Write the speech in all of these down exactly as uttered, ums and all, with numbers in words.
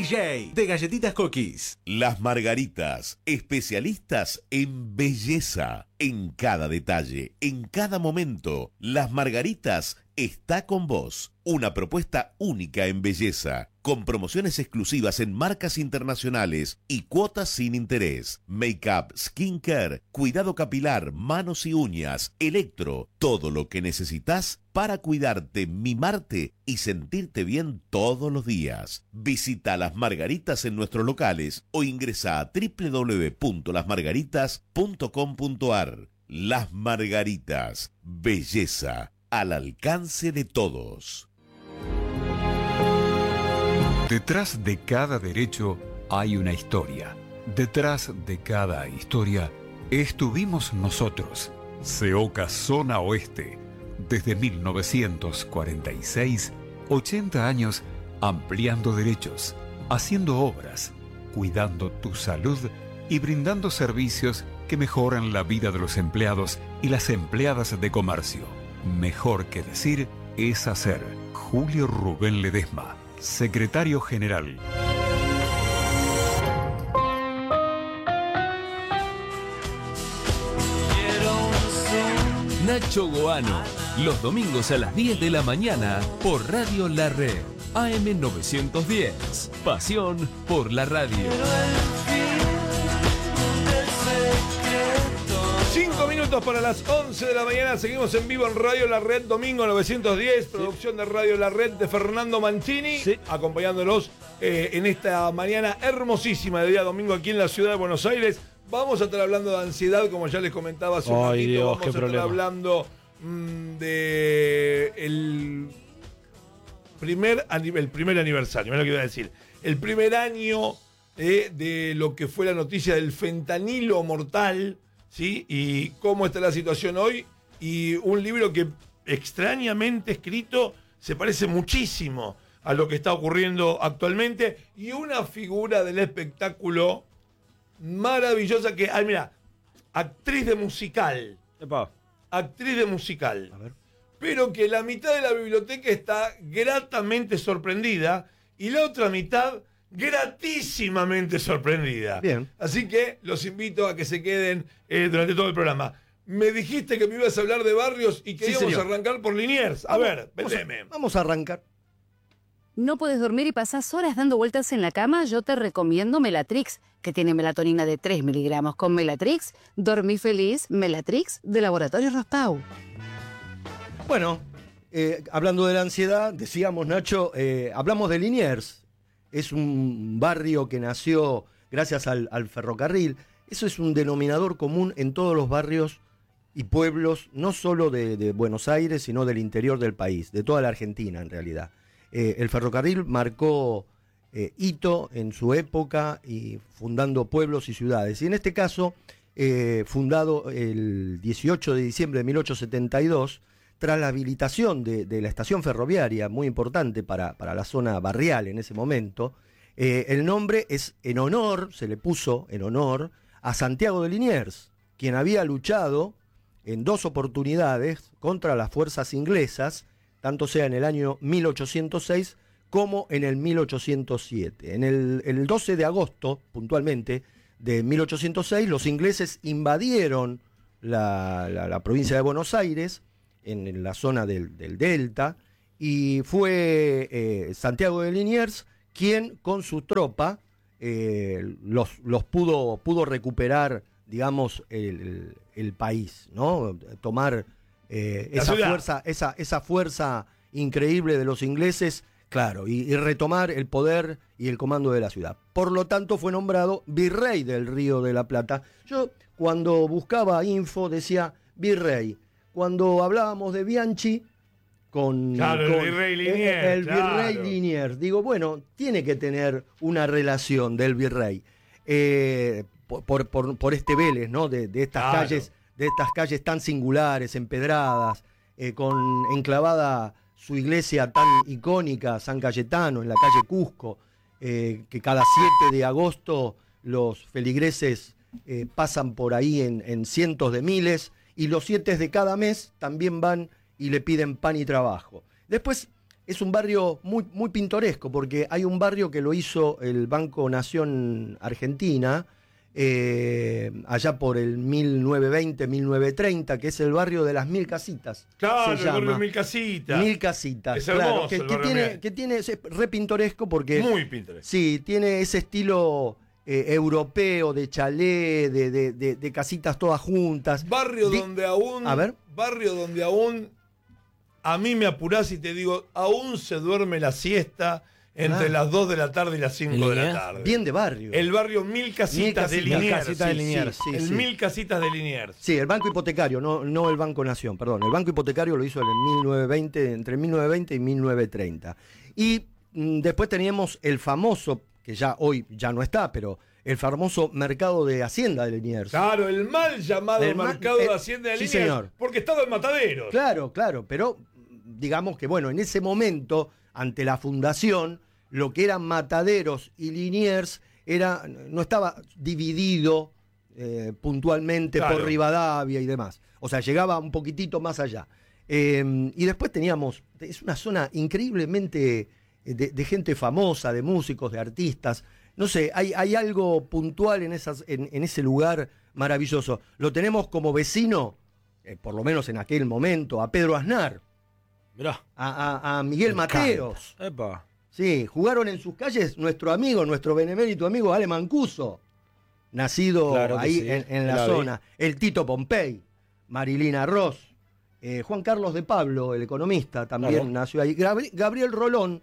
J de Galletitas Cookies. Las Margaritas, especialistas en belleza. En cada detalle, en cada momento, Las Margaritas está con vos. Una propuesta única en belleza, con promociones exclusivas en marcas internacionales y cuotas sin interés. Make-up, skincare, cuidado capilar, manos y uñas, electro, todo lo que necesitas para cuidarte, mimarte y sentirte bien todos los días. Visita Las Margaritas en nuestros locales o ingresa a doble u doble u doble u punto las margaritas punto com punto a r. Las Margaritas, belleza al alcance de todos. Detrás de cada derecho hay una historia. Detrás de cada historia estuvimos nosotros. Seoca Zona Oeste. Desde mil novecientos cuarenta y seis, ochenta años ampliando derechos, haciendo obras, cuidando tu salud y brindando servicios que mejoran la vida de los empleados y las empleadas de comercio. Mejor que decir es hacer. Julio Rubén Ledesma, secretario general. Nacho Goano, los domingos a las diez de la mañana por Radio La Red, A M novecientos diez. Pasión por la radio. Cinco minutos para las once de la mañana, seguimos en vivo en Radio La Red, domingo novecientos diez, producción sí. de Radio La Red de Fernando Mancini, sí. acompañándolos eh, en esta mañana hermosísima de día domingo aquí en la ciudad de Buenos Aires. Vamos a estar hablando de ansiedad, como ya les comentaba hace un Ay, ratito, Dios, vamos qué a estar problema. hablando mmm, de el primer, el primer aniversario, es lo que iba a decir, el primer año eh, de lo que fue la noticia del fentanilo mortal, ¿sí? Y cómo está la situación hoy, y un libro que extrañamente escrito se parece muchísimo a lo que está ocurriendo actualmente, y una figura del espectáculo maravillosa que, ay, mira, actriz de musical. Epa. Actriz de musical. A ver. Pero que la mitad de la biblioteca está gratamente sorprendida y la otra mitad gratísimamente sorprendida. Bien. Así que los invito a que se queden eh, durante todo el programa. Me dijiste que me ibas a hablar de barrios y que Sí, íbamos señor. a arrancar por Liniers. A Vamos, ver, vamos a- vendeme. Vamos a arrancar. ¿No puedes dormir y pasás horas dando vueltas en la cama? Yo te recomiendo Melatrix, que tiene melatonina de tres miligramos. Con Melatrix, dormí feliz. Melatrix, de Laboratorio Raspau. Bueno, eh, hablando de la ansiedad, decíamos, Nacho, eh, hablamos de Liniers. Es un barrio que nació gracias al, al ferrocarril. Eso es un denominador común en todos los barrios y pueblos, no solo de, de Buenos Aires, sino del interior del país, de toda la Argentina en realidad. Eh, el ferrocarril marcó eh, hito en su época y fundando pueblos y ciudades. Y en este caso, eh, fundado el dieciocho de diciembre de mil ochocientos setenta y dos, tras la habilitación de, de la estación ferroviaria, muy importante para, para la zona barrial en ese momento, eh, el nombre es en honor, se le puso en honor a Santiago de Liniers, quien había luchado en dos oportunidades contra las fuerzas inglesas, tanto sea en el año mil ochocientos seis como en el mil ochocientos siete. En el, el doce de agosto, puntualmente, de mil ochocientos seis, los ingleses invadieron la, la, la provincia de Buenos Aires, en, en la zona del, del Delta, y fue eh, Santiago de Liniers quien con su tropa eh, los, los pudo, pudo recuperar, digamos, el, el país, ¿no? Tomar eh, esa fuerza, esa, esa fuerza increíble de los ingleses, claro, y, y retomar el poder y el comando de la ciudad. Por lo tanto, fue nombrado virrey del Río de la Plata. Yo, cuando buscaba info, decía virrey. Cuando hablábamos de Bianchi, con, Claro, con el virrey Liniers. el, el claro. virrey Liniers, digo, bueno, tiene que tener una relación del virrey. Eh, por, por, por, por este Vélez, ¿no? De, de estas Claro. calles, de estas calles tan singulares, empedradas, eh, con enclavada su iglesia tan icónica, San Cayetano, en la calle Cusco, eh, que cada siete de agosto los feligreses eh, pasan por ahí en, en cientos de miles, y los siete de cada mes también van y le piden pan y trabajo. Después es un barrio muy, muy pintoresco, porque hay un barrio que lo hizo el Banco Nación Argentina, eh, allá por el mil novecientos veinte, mil novecientos treinta, que es el barrio de las Mil Casitas. Claro, se el llama. barrio Mil Casitas. Mil Casitas, Es hermoso claro, que, el que barrio tiene, Mil. que tiene, es re pintoresco porque... Muy pintoresco. Sí, tiene ese estilo eh, europeo de chalet, de, de, de, de casitas todas juntas. Barrio Di- donde aún... A ver. Barrio donde aún... A mí me apurás y te digo, aún se duerme la siesta entre Ah. las dos de la tarde y las cinco de la Liniers? tarde. Bien de barrio. El barrio Mil Casitas, de Mil Liniers. Casitas de sí, Liniers. sí, sí, el sí. Mil Casitas de Liniers. Sí, el Banco Hipotecario, no, no el Banco Nación, perdón. El Banco Hipotecario lo hizo en el mil novecientos veinte, entre mil novecientos veinte y mil novecientos treinta. Y mm, después teníamos el famoso, que ya hoy ya no está, pero el famoso mercado de Hacienda de Liniers. Claro, el mal llamado El mal- mercado eh, de Hacienda de sí, Liniers, señor. porque estaba en Mataderos. Claro, claro, pero digamos que bueno, en ese momento, ante la fundación, lo que eran Mataderos y Liniers era, no estaba dividido eh, puntualmente Claro. por Rivadavia y demás. O sea, llegaba un poquitito más allá. Eh, y después teníamos, es una zona increíblemente de, de gente famosa, de músicos, de artistas. No sé, hay, hay algo puntual en, esas, en, en ese lugar maravilloso. Lo tenemos como vecino, eh, por lo menos en aquel momento, a Pedro Aznar, Mirá. a, a- a Miguel Me Mateos. Epa. Sí, jugaron en sus calles nuestro amigo, nuestro benemérito amigo Ale Mancuso, nacido Claro que ahí sí, en, en la, la vi. zona. El Tito Pompey, Marilina Ross, eh, Juan Carlos de Pablo, el economista, también Claro. nació ahí. Gabri- Gabriel Rolón,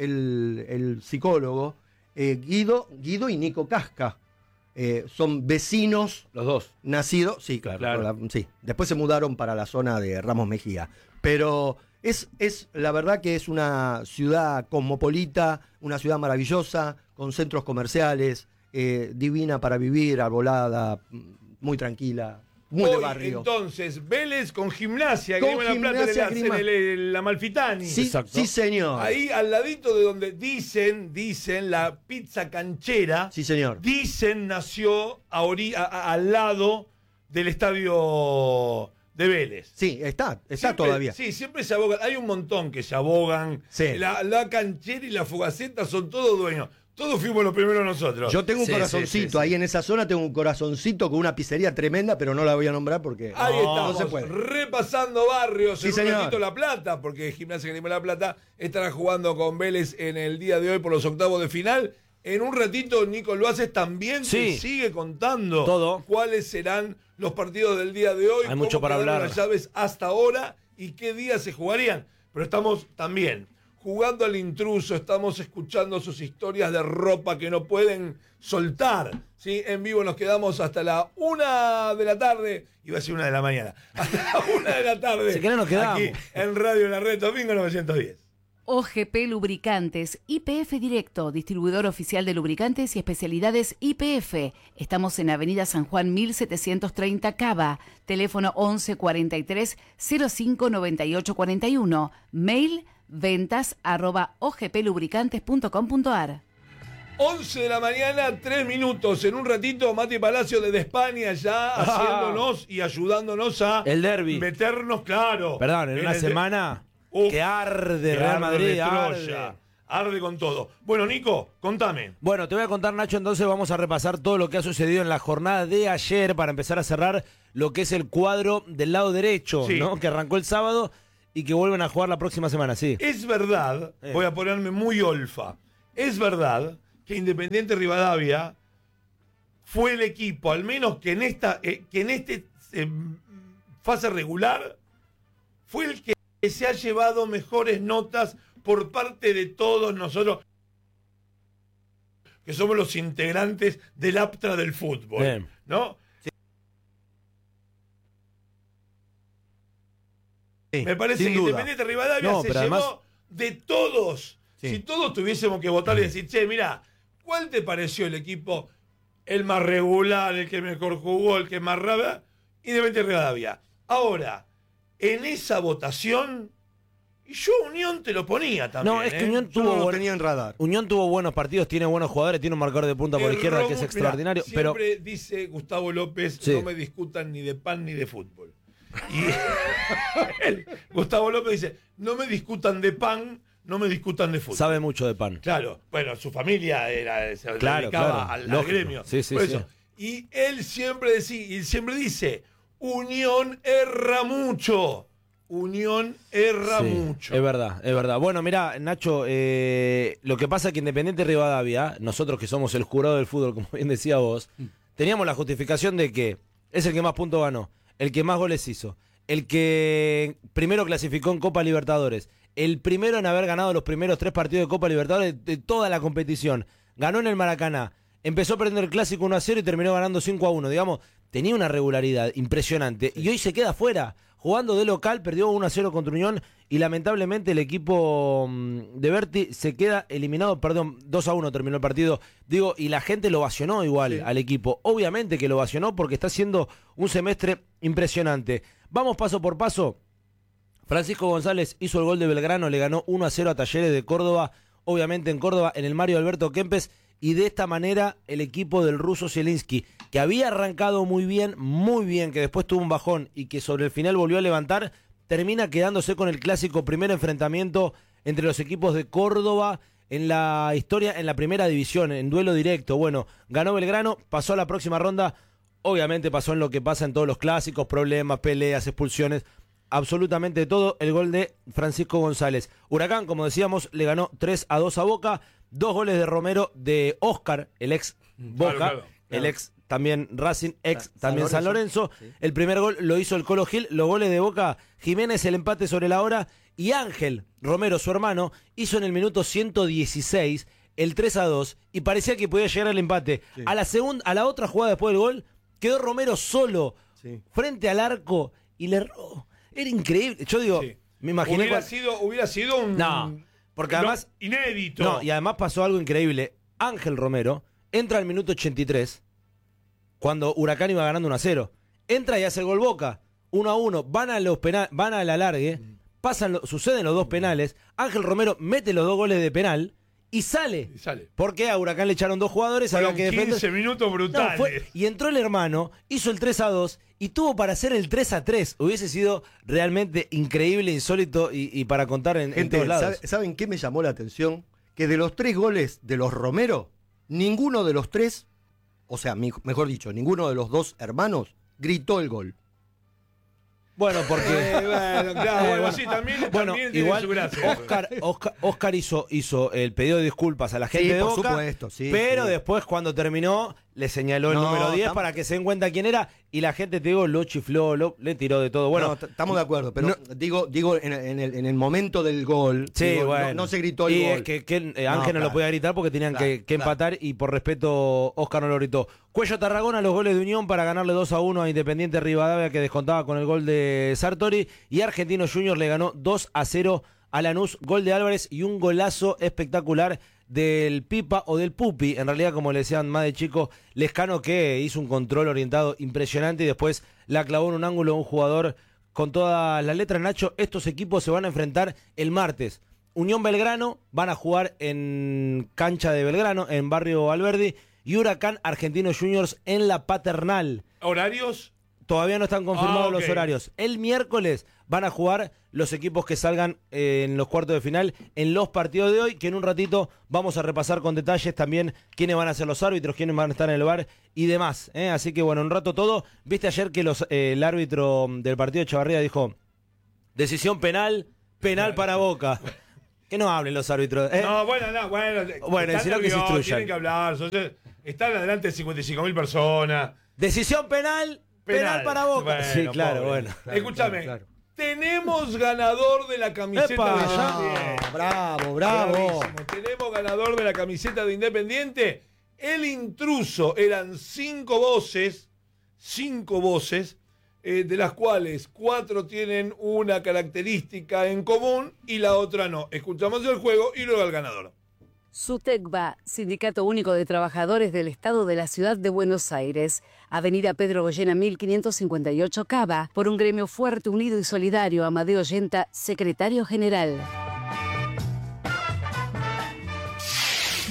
el, el psicólogo, eh, Guido, Guido y Nico Casca. eh, son vecinos Los dos. nacidos, sí, claro, Claro. la- sí. Después se mudaron para la zona de Ramos Mejía. Pero es, es la verdad que es una ciudad cosmopolita, una ciudad maravillosa, con centros comerciales, eh, divina para vivir, arbolada, mm, muy tranquila, muy de Hoy, barrio. entonces, Vélez con Gimnasia, Con Grima La Plata en, Gimnasia, el- Grima. en el- en la Amalfitani. Sí, Exacto. sí, señor. Ahí al ladito de donde dicen, dicen, la pizza canchera, Sí, señor. dicen nació a ori- a- a- al lado del estadio de Vélez. Sí, está, está Siempre- todavía. Sí, siempre se abogan. Hay un montón que se abogan. Sí. La, la canchera y la fogaceta son todos dueños. Todos fuimos los primeros nosotros. Yo tengo un Sí, corazoncito, sí, sí, sí. ahí en esa zona tengo un corazoncito con una pizzería tremenda, pero no la voy a nombrar porque Ahí no, estamos, no se puede. repasando barrios. Sí, en un señor. ratito La Plata, porque Gimnasia Grima La Plata estará jugando con Vélez en el día de hoy por los octavos de final. En un ratito, Nico Loaces también Sí. te sigue contando Todo. cuáles serán los partidos del día de hoy, Hay mucho cómo para quedaron hablar. las llaves hasta ahora y qué días se jugarían. Pero estamos también jugando al intruso, estamos escuchando sus historias de ropa que no pueden soltar. ¿Sí? En vivo nos quedamos hasta la una de la tarde, iba a ser una de la mañana, hasta la una de la tarde. Si querés nos quedamos. Aquí en Radio La Red, domingo novecientos diez. O G P Lubricantes, Y P F Directo, distribuidor oficial de lubricantes y especialidades Y P F. Estamos en Avenida San Juan mil setecientos treinta Cava, teléfono once cuarenta y tres cero cinco noventa y ocho cuarenta y uno, mail ventas arroba ogplubricantes punto com punto ar. once de la mañana, tres minutos. En un ratito, Mati Palacio desde España ya Ah. haciéndonos y ayudándonos a El derbi. meternos, claro. Perdón, en una el de- semana Uf, que arde que Real arde Madrid. de arde. Troya. Arde con todo. Bueno, Nico, contame. Bueno, te voy a contar, Nacho, entonces vamos a repasar todo lo que ha sucedido en la jornada de ayer para empezar a cerrar lo que es el cuadro del lado derecho, Sí. ¿no? Que arrancó el sábado y que vuelven a jugar la próxima semana, sí. Es verdad, Eh. voy a ponerme muy olfa, es verdad que Independiente Rivadavia fue el equipo, al menos que en esta eh, que en este eh, fase regular, fue el que se ha llevado mejores notas por parte de todos nosotros, que somos los integrantes del APTRA del fútbol, Bien. ¿no? Sí, Me parece sin que duda. Independiente Rivadavia No, se pero llevó además- de todos. Sí. Si todos tuviésemos que votar y decir, che, mira, ¿cuál te pareció el equipo el más regular, el que mejor jugó, el que más rabia? Independiente Rivadavia. Ahora, en esa votación, y yo Unión te lo ponía también. No, es que ¿eh? Unión Yo tuvo, no lo buen- tenía en radar. Unión tuvo buenos partidos, tiene buenos jugadores, tiene un marcador de punta por El izquierda que es Romu- extraordinario, mirá, pero siempre dice Gustavo López, Sí. no me discutan ni de pan ni de fútbol. Y él, Gustavo López dice, no me discutan de pan, no me discutan de fútbol. Sabe mucho de pan. Claro, bueno, su familia era, se Claro, dedicaba claro, al, al lógico. gremio. Sí, sí, Por sí. eso. Y él siempre, decía, y siempre dice, Unión erra mucho. Unión erra Sí, mucho. Es verdad, es verdad. Bueno, mira, Nacho, eh, lo que pasa es que Independiente Rivadavia, nosotros que somos el jurado del fútbol, como bien decía vos, teníamos la justificación de que es el que más puntos ganó, el que más goles hizo, el que primero clasificó en Copa Libertadores, el primero en haber ganado los primeros tres partidos de Copa Libertadores de toda la competición, ganó en el Maracaná, empezó a perder el clásico uno a cero y terminó ganando cinco a uno, digamos, tenía una regularidad impresionante y hoy se queda fuera. Jugando de local, perdió uno a cero contra Unión y lamentablemente el equipo de Berti se queda eliminado, perdón, dos a uno terminó el partido. Digo, y la gente lo ovacionó igual sí. al equipo. Obviamente que lo ovacionó porque está haciendo un semestre impresionante. Vamos paso por paso. Francisco González hizo el gol de Belgrano, le ganó uno a cero a Talleres de Córdoba, obviamente en Córdoba, en el Mario Alberto Kempes. Y de esta manera el equipo del ruso Zielinski, que había arrancado muy bien, muy bien, que después tuvo un bajón y que sobre el final volvió a levantar, termina quedándose con el clásico primer enfrentamiento entre los equipos de Córdoba en la historia, en la primera división, en duelo directo. Bueno, ganó Belgrano, pasó a la próxima ronda, obviamente pasó en lo que pasa en todos los clásicos, problemas, peleas, expulsiones, absolutamente todo, el gol de Francisco González. Huracán, como decíamos, le ganó tres a dos a Boca. Dos goles de Romero, de Oscar, el ex Boca, claro, claro, claro. el ex también Racing, ex San, también San Lorenzo. San Lorenzo. Sí. El primer gol lo hizo el Colo Gil, los goles de Boca, Jiménez el empate sobre la hora y Ángel Romero, su hermano, hizo en el minuto ciento dieciséis el tres a dos y parecía que podía llegar al empate. Sí. A la segunda, a la otra jugada después del gol, quedó Romero solo sí. frente al arco y le erró. Era increíble. Yo digo, sí. me imaginé... Hubiera, cuando... sido, hubiera sido un... No. Porque además. No, inédito. No, y además pasó algo increíble. Ángel Romero entra al minuto ochenta y tres, cuando Huracán iba ganando uno a cero. Entra y hace el gol Boca, uno a uno. Van a los penal, van a la alargue, pasan lo, suceden los dos penales. Ángel Romero mete los dos goles de penal y sale. Y sale. Porque a Huracán le echaron dos jugadores, había que defender. quince minutos brutales. No, fue, y entró el hermano, hizo el tres a dos y tuvo para hacer el tres a tres. Hubiese sido realmente increíble, insólito y, y para contar en, Gente, en todos lados. ¿sabe, ¿saben qué me llamó la atención? Que de los tres goles de los Romero, ninguno de los tres, o sea, mi, mejor dicho, ninguno de los dos hermanos gritó el gol. Bueno, porque... Eh, bueno, claro, bueno, sí, también, bueno, también igual tiene su gracia. Oscar, Oscar, Oscar hizo, hizo el pedido de disculpas a la gente sí, de por Boca, supuesto, sí, pero sí. después cuando terminó le señaló el no, número diez tam- para que se den cuenta quién era y la gente, te digo, lo chifló, lo, le tiró de todo. Bueno, no, estamos de acuerdo, pero no, digo, digo en, en, el, en el momento del gol, sí, digo, bueno. no, no se gritó el y gol. es que, que eh, Ángel no, No, no claro. lo podía gritar porque tenían Claro, que, que claro. empatar y por respeto Oscar no lo gritó. Cuello Tarragona, los goles de Unión para ganarle dos a uno a Independiente Rivadavia, que descontaba con el gol de Sartori, y Argentino Juniors le ganó dos a cero a Lanús, gol de Álvarez y un golazo espectacular del Pipa o del Pupi, en realidad como le decían más de chico, Lescano, que hizo un control orientado impresionante y después la clavó en un ángulo un jugador con todas las letras. Nacho, estos equipos se van a enfrentar el martes. Unión Belgrano van a jugar en cancha de Belgrano, en Barrio Alberdi, y Huracán Argentino Juniors en La Paternal. ¿Horarios? Todavía no están confirmados Ah, ok. los horarios. El miércoles van a jugar los equipos que salgan eh, en los cuartos de final en los partidos de hoy, que en un ratito vamos a repasar con detalles también quiénes van a ser los árbitros, quiénes van a estar en el bar y demás. ¿eh? Así que bueno, un rato todo. Viste ayer que los, eh, el árbitro del partido de Chavarría dijo, decisión penal, penal para Boca. Que no hablen los árbitros. ¿eh? No, bueno, no, bueno. Bueno, están sino que se nerviosos, instruyan. Tienen que hablar. son- Están adelante de cincuenta y cinco mil personas. Decisión penal, penal, Penal. para Boca. Bueno, sí, claro, pobre. bueno. Escúchame. claro. Tenemos ganador de la camiseta Epa, de ya. Independiente. Bravo, bravo. Bravísimo. Tenemos ganador de la camiseta de Independiente. El intruso. Eran cinco voces. Cinco voces. eh, de las cuales cuatro tienen una característica en común y la otra no. Escuchamos el juego y luego al ganador. SUTECBA, Sindicato Único de Trabajadores del Estado de la Ciudad de Buenos Aires, Avenida Pedro Goyena mil quinientos cincuenta y ocho Cava, por un gremio fuerte, unido y solidario. Amadeo Yenta, secretario general.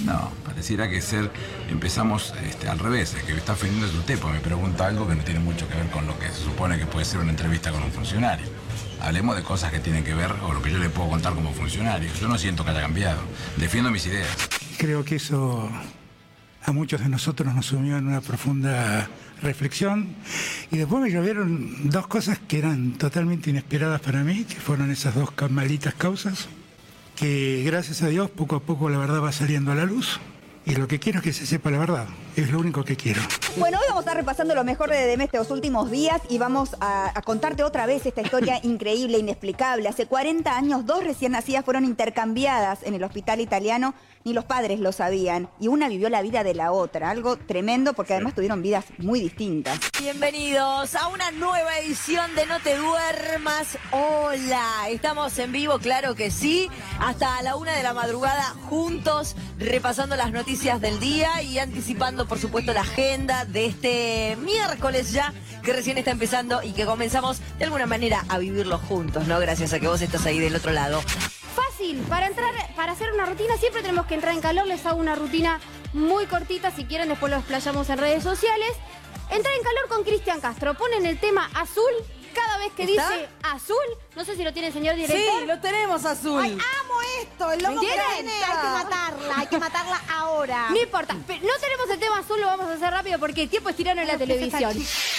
No, pareciera que ser, empezamos este, al revés, el que está ofendiendo es usted, porque me pregunta algo que no tiene mucho que ver con lo que se supone que puede ser una entrevista con un funcionario. Hablemos de cosas que tienen que ver con lo que yo le puedo contar como funcionario. Yo no siento que haya cambiado, defiendo mis ideas. Creo que eso a muchos de nosotros nos sumió en una profunda reflexión y después me llovieron dos cosas que eran totalmente inesperadas para mí, que fueron esas dos malditas causas, que gracias a Dios poco a poco la verdad va saliendo a la luz y lo que quiero es que se sepa la verdad, es lo único que quiero. Bueno, hoy vamos a estar repasando lo mejor de Deme estos últimos días y vamos a, a contarte otra vez esta historia increíble, inexplicable. Hace cuarenta años, dos recién nacidas fueron intercambiadas en el hospital italiano, ni los padres lo sabían, y una vivió la vida de la otra, algo tremendo porque además tuvieron vidas muy distintas. Bienvenidos a una nueva edición de No Te Duermas. Hola, estamos en vivo, claro que sí, hasta la una de la madrugada juntos, repasando las noticias del día y anticipando, por supuesto, la agenda de este miércoles ya, que recién está empezando y que comenzamos de alguna manera a vivirlo juntos, ¿no? Gracias a que vos estás ahí del otro lado. Fácil, para entrar, para hacer una rutina siempre tenemos que entrar en calor. Les hago una rutina muy cortita, si quieren después lo explayamos en redes sociales. Entrar en calor con Cristian Castro, ponen el tema azul cada vez que ¿Está? dice azul. No sé si lo tiene el señor director. Sí, lo tenemos azul. Ay, amo esto, el loco que viene, hay que matarla, hay que matarla ahora. No importa, pero no tenemos el tema azul, lo vamos a hacer rápido porque el tiempo es tirano en la televisión.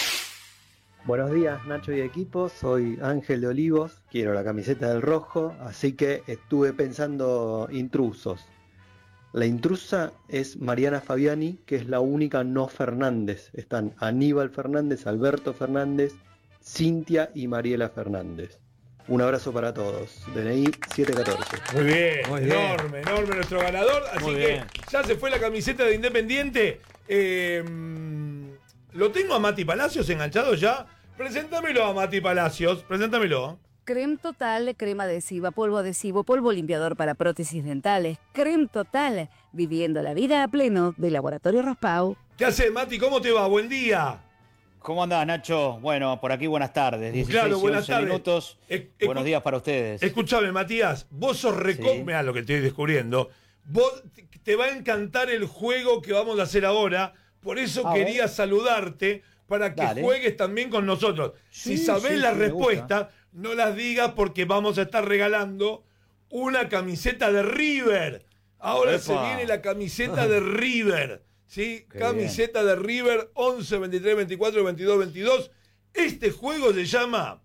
Buenos días, Nacho y equipo, soy Ángel de Olivos, quiero la camiseta del rojo, así que estuve pensando intrusos. La intrusa es Mariana Fabiani, que es la única no Fernández. Están Aníbal Fernández, Alberto Fernández, Cintia y Mariela Fernández. Un abrazo para todos. D N I siete catorce. Muy bien, Muy bien. enorme, enorme nuestro ganador. Así Muy que bien. ya se fue la camiseta de Independiente. Eh, Lo tengo a Mati Palacios enganchado ya. Preséntamelo a Mati Palacios. Preséntamelo. Creme Total, crema adhesiva, polvo adhesivo, polvo limpiador para prótesis dentales. Creme Total, viviendo la vida a pleno de Laboratorio Rospau. ¿Qué haces, Mati? ¿Cómo te va? Buen día. ¿Cómo andás, Nacho? Bueno, por aquí buenas tardes. dieciséis Claro, buenas y once tardes. minutos. E- Buenos días para ustedes. Escúchame, Matías. Vos sos reco... Sí. Mirá lo que estoy descubriendo. Vos te- te va a encantar el juego que vamos a hacer ahora. Por eso A quería ver. saludarte para que Dale. juegues también con nosotros. Sí, si sabés sí, la sí, me respuesta, no las digas porque vamos a estar regalando una camiseta de River. Ahora se Epa. viene la camiseta de River. ¿Sí? Qué Camiseta de River once, veintitrés, veinticuatro, veintidós, veintidós. Este juego se llama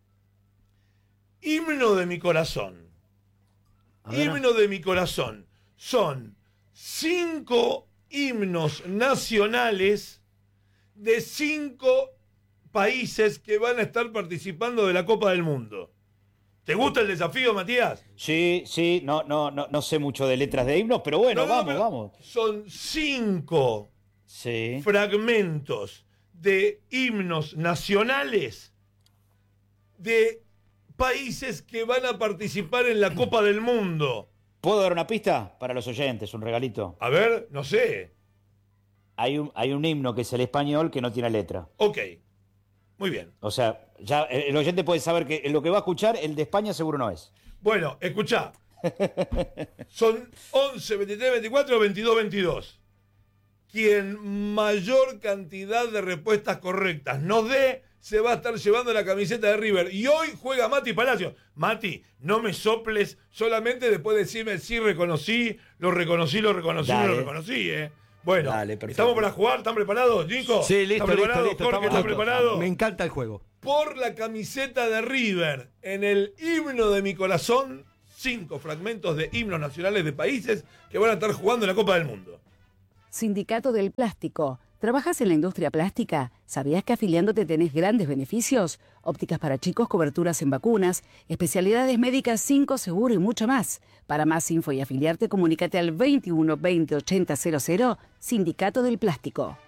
Himno de mi corazón. Himno de mi corazón. Son cinco himnos nacionales de cinco países que van a estar participando de la Copa del Mundo. ¿Te gusta el desafío, Matías? Sí, sí, no, no, no, no sé mucho de letras de himnos, pero bueno, No, no, vamos, pero vamos. Son cinco Sí. fragmentos de himnos nacionales de países que van a participar en la Copa del Mundo. ¿Puedo dar una pista para los oyentes, un regalito? A ver, no sé. Hay un, hay un himno que es el español que no tiene letra. Ok, muy bien. O sea, ya el oyente puede saber que lo que va a escuchar, el de España seguro no es. Bueno, escuchá. Son once, veintitrés, veinticuatro, veintidós, veintidós. Quien mayor cantidad de respuestas correctas nos dé, se va a estar llevando la camiseta de River. Y hoy juega Mati Palacios. Mati, no me soples, solamente después de decirme sí reconocí, lo reconocí, lo reconocí, Dale. lo reconocí, ¿eh? Bueno, Dale, perfecto. ¿estamos para jugar? ¿Están preparados, Nico? Sí, listo, ¿Están preparados? listo, listo, Jorge, estamos ¿están listos. preparados? Me encanta el juego. Por la camiseta de River, en el himno de mi corazón, cinco fragmentos de himnos nacionales de países que van a estar jugando en la Copa del Mundo. Sindicato del Plástico. ¿Trabajas en la industria plástica? ¿Sabías que afiliándote tenés grandes beneficios? Ópticas para chicos, coberturas en vacunas, especialidades médicas cinco seguro y mucho más. Para más info y afiliarte, comunícate al veintiuno veinte ochenta cero cero, Sindicato del Plástico.